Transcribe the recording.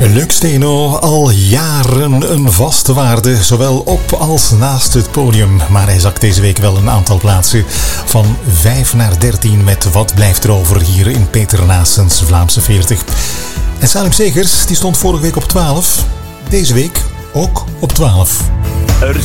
Luc Steno, al jaren een vaste waarde, zowel op als naast het podium. Maar hij zakt deze week wel een aantal plaatsen, van 5 naar 13 met Wat blijft er over hier in Peter Naessens Vlaamse 40. En Salim Segers, die stond vorige week op 12, deze week ook op 12.